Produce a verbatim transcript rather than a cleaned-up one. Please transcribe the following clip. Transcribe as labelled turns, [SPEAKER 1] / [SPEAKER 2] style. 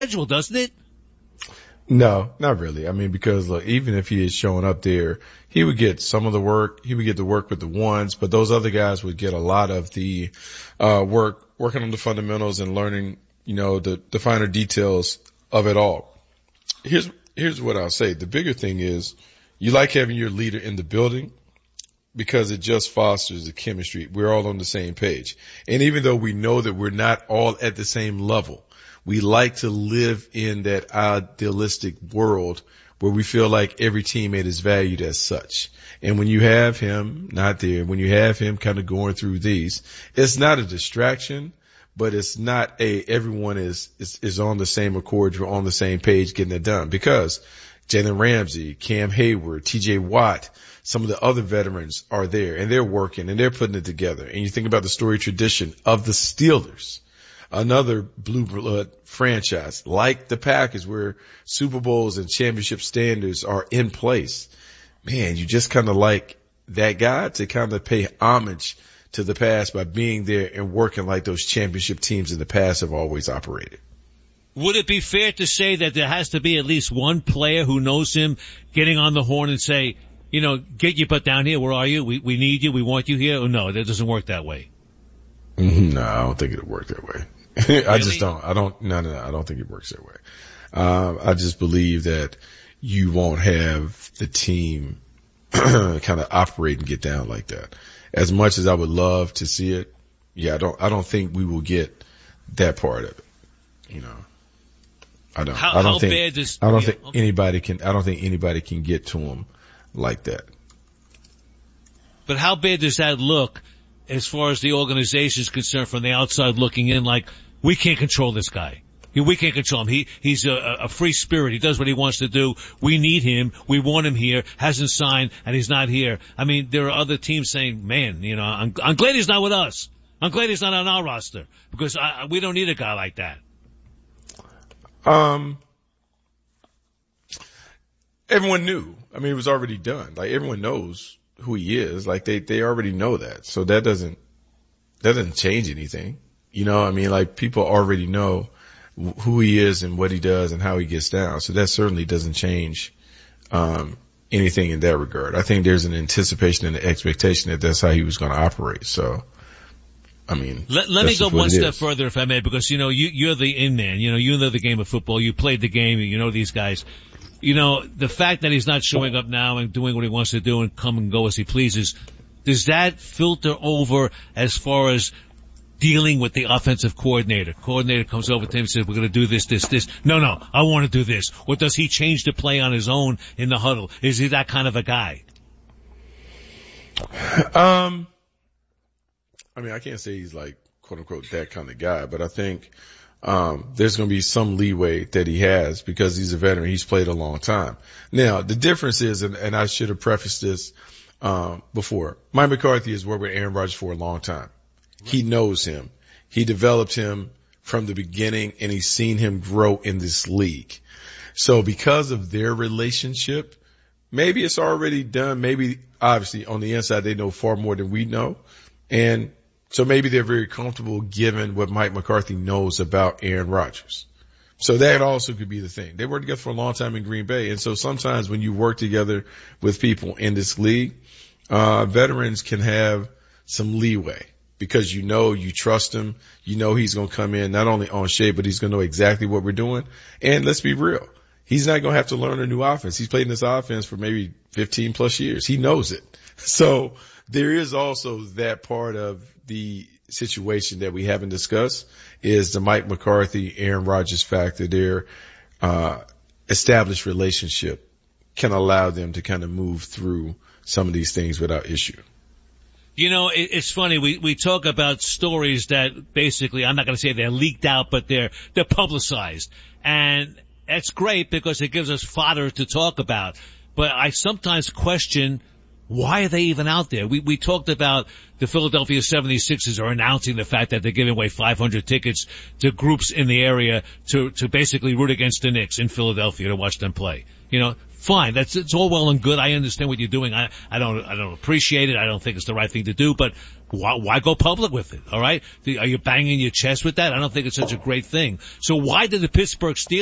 [SPEAKER 1] schedule, doesn't it?
[SPEAKER 2] No, not really. I mean, because look, even if he is showing up there, he would get some of the work. He would get to work with the ones, but those other guys would get a lot of the uh work, working on the fundamentals and learning, you know, the, the finer details of it all. Here's here's what I'll say. The bigger thing is you like having your leader in the building because it just fosters the chemistry. We're all on the same page. And even though we know that we're not all at the same level, we like to live in that idealistic world where we feel like every teammate is valued as such. And when you have him not there, when you have him kind of going through these, it's not a distraction, but it's not a everyone is is, is on the same accord, you're on the same page getting it done. Because Jalen Ramsey, Cam Hayward, T J Watt, some of the other veterans are there and they're working and they're putting it together. And you think about the story tradition of the Steelers, another blue blood franchise like the Packers where Super Bowls and championship standards are in place. Man, you just kind of like that guy to kind of pay homage to the past by being there and working like those championship teams in the past have always operated.
[SPEAKER 1] Would it be fair to say that there has to be at least one player who knows him getting on the horn and say, you know, get your butt down here. Where are you? We, we need you. We want you here. Or no, that doesn't work that way.
[SPEAKER 2] No, I don't think it'll work that way. I
[SPEAKER 1] Really?
[SPEAKER 2] just don't. I don't. No, no, no. I don't think it works that way. Um, I just believe that you won't have the team kind of operate and get down like that. As much as I would love to see it, yeah, I don't. I don't think we will get that part of it. You know, I don't.
[SPEAKER 1] How,
[SPEAKER 2] I don't
[SPEAKER 1] how
[SPEAKER 2] think.
[SPEAKER 1] bad does,
[SPEAKER 2] I don't
[SPEAKER 1] yeah,
[SPEAKER 2] think
[SPEAKER 1] okay.
[SPEAKER 2] anybody can. I don't think anybody can get to him like that.
[SPEAKER 1] But how bad does that look as far as the organization is concerned from the outside looking in? Like, we can't control this guy. We can't control him. He, he's a, a free spirit. He does what he wants to do. We need him. We want him here. Hasn't signed and he's not here. I mean, there are other teams saying, man, you know, I'm, I'm glad he's not with us. I'm glad he's not on our roster because I, we don't need a guy like that.
[SPEAKER 2] Um, everyone knew. I mean, it was already done. Like, everyone knows who he is. Like, they, they already know that. So that doesn't, that doesn't change anything. You know, I mean, like, people already know who he is and what he does and how he gets down. So that certainly doesn't change, um, anything in that regard. I think there's an anticipation and an expectation that that's how he was going to operate. So, I mean,
[SPEAKER 1] let, let me go one step further, if I may, because, you know, you, you're the in man. You know, you know the game of football. You played the game. You know these guys. You know, the fact that he's not showing up now and doing what he wants to do and come and go as he pleases, does that filter over as far as dealing with the offensive coordinator? Coordinator comes over to him and says, we're going to do this, this, this. No, no, I want to do this. Or does he change the play on his own in the huddle? Is he that kind of a guy?
[SPEAKER 2] Um, I mean, I can't say he's like, quote unquote, that kind of guy, but I think, um, there's going to be some leeway that he has because he's a veteran. He's played a long time. Now, the difference is, and, and I should have prefaced this, um, before, Mike McCarthy has worked with Aaron Rodgers for a long time. He knows him. He developed him from the beginning and he's seen him grow in this league. So because of their relationship, maybe it's already done. Maybe obviously on the inside, they know far more than we know. And so maybe they're very comfortable given what Mike McCarthy knows about Aaron Rodgers. So that also could be the thing. They worked together for a long time in Green Bay. And so sometimes when you work together with people in this league, uh, veterans can have some leeway. Because you know, you trust him, you know he's going to come in not only on shape, but he's going to know exactly what we're doing. And let's be real. He's not going to have to learn a new offense. He's played in this offense for maybe fifteen plus years. He knows it. So there is also that part of the situation that we haven't discussed is the Mike McCarthy, Aaron Rodgers factor. Their, uh, established relationship can allow them to kind of move through some of these things without issue.
[SPEAKER 1] You know, it, it's funny. We, we talk about stories that basically, I'm not going to say they're leaked out, but they're, they're publicized. And that's great because it gives us fodder to talk about. But I sometimes question Why are they even out there? We, we talked about the Philadelphia seventy-sixers are announcing the fact that they're giving away five hundred tickets to groups in the area to, to basically root against the Knicks in Philadelphia to watch them play. You know, fine. That's, it's all well and good. I understand what you're doing. I, I don't, I don't appreciate it. I don't think it's the right thing to do, but why, why go public with it? All right. Are you banging your chest with that? I don't think it's such a great thing. So why did the Pittsburgh Steelers